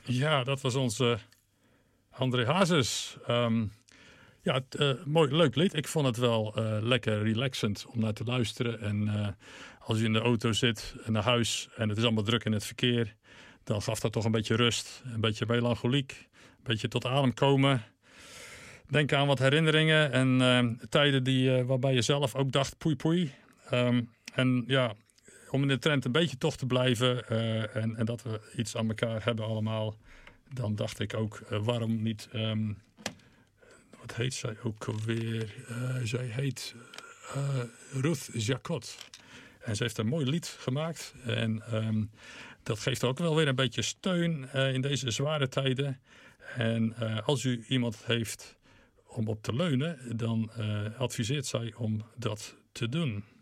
Ja, dat was onze André Hazes. Mooi, leuk lied. Ik vond het wel lekker relaxend om naar te luisteren. En als je in de auto zit naar huis en het is allemaal druk in het verkeer, dan gaf dat toch een beetje rust. Een beetje melancholiek. Een beetje tot adem komen. Denk aan wat herinneringen en tijden waarbij je zelf ook dacht poei poei. Om in de trend een beetje toch te blijven en dat we iets aan elkaar hebben allemaal. Dan dacht ik ook, waarom niet... wat heet zij ook alweer? Zij heet Ruth Jacot. En ze heeft een mooi lied gemaakt. En dat geeft ook wel weer een beetje steun in deze zware tijden. En als u iemand heeft om op te leunen, dan adviseert zij om dat te doen.